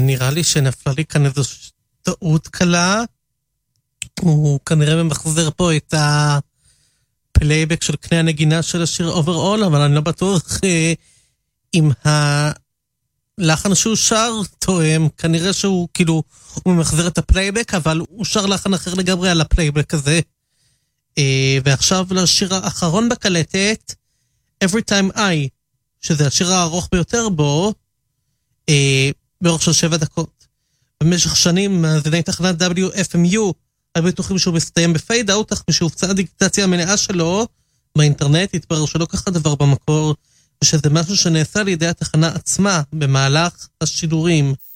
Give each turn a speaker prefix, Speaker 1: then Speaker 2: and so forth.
Speaker 1: נראה לי שנפלה לי כאן איזו טעות קלה. הוא כנראה ממחזר פה את הפלייבק של קנה הנגינה של השיר אוברול, אבל אני לא בטוח אם הלחן שהוא שר תואם. כנראה שהוא כאילו, הוא ממחזר את הפלייבק, אבל הוא שר לחן אחר לגמרי על הפלייבק הזה. ועכשיו לשיר האחרון בקלטת, Every Time I, שזה השיר הארוך ביותר בו, באורך של 7 דקות. במשך שנים, מאזיני תחנת WFMU, היו בטוחים שהוא מסתיים בפייד אאוט, אך משהופצה הדיגיטציה המלאה שלו, באינטרנט התברר שלא ככה דבר במקור, ושזה משהו שנעשה על ידי התחנה עצמה, במהלך השידורים.